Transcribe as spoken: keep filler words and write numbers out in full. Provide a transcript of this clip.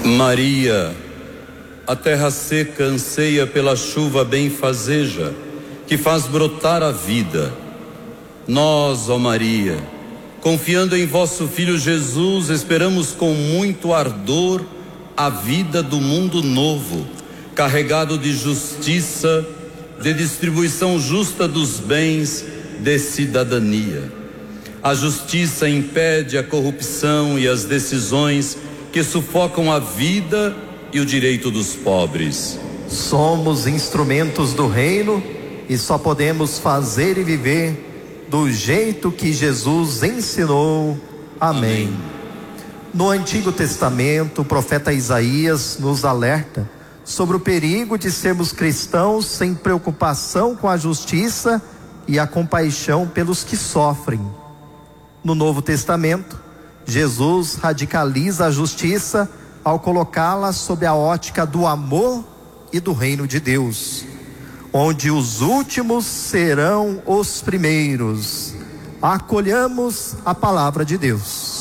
Maria, a terra seca anseia pela chuva benfazeja, que faz brotar a vida. Nós, ó Maria, confiando em vosso Filho Jesus, esperamos com muito ardor a vida do mundo novo, carregado de justiça, de distribuição justa dos bens, de cidadania. A justiça impede a corrupção e as decisões que sufocam a vida e o direito dos pobres. Somos instrumentos do reino e só podemos fazer e viver do jeito que Jesus ensinou. Amém. Amém. No Antigo Testamento, o profeta Isaías nos alerta sobre o perigo de sermos cristãos sem preocupação com a justiça e a compaixão pelos que sofrem. No Novo Testamento, Jesus radicaliza a justiça ao colocá-la sob a ótica do amor e do reino de Deus, onde os últimos serão os primeiros. Acolhamos a palavra de Deus.